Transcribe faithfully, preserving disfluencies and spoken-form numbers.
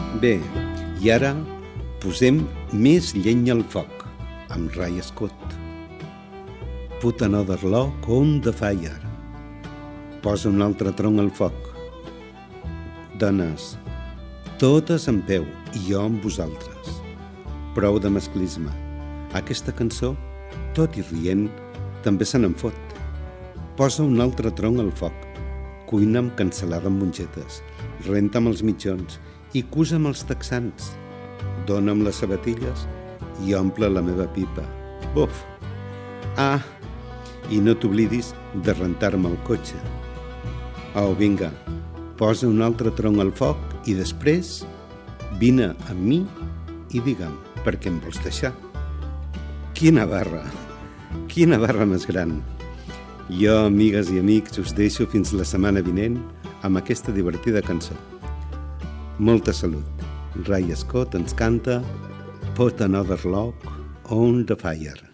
Bé, i ara posem més llenya al foc, amb Ray Scott. Put another log on the fire. Posa un altre tronc al foc. Dones, totes en peu, i jo amb vosaltres. Prou de masclisme. Aquesta cançó, tot i rient, també se n'en fot. Posa un altre tronc al foc. Cuina amb cansalada amb mongetes. Renta amb els mitjons i cusa amb els texans. Dóna'm les sabatilles i omple la meva pipa. Buf! Ah, i no t'oblidis de rentar-me el cotxe. Au, vinga, posa un altre tronc al foc i després vine amb mi i digue'm per què em vols deixar. Quina barra! Quina barra més gran! Jo, amigues i amics, us deixo fins la setmana vinent amb aquesta divertida cançó. Molta salut. Ray Scott ens canta Put Another Log on the Fire.